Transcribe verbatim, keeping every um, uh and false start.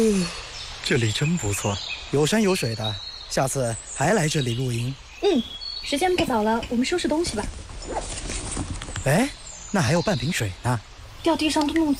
嗯，这里真不错，有山有水的，下次还来这里露营。 嗯，时间不早了，我们收拾东西吧。 哎，那还有半瓶水呢。 掉地上的木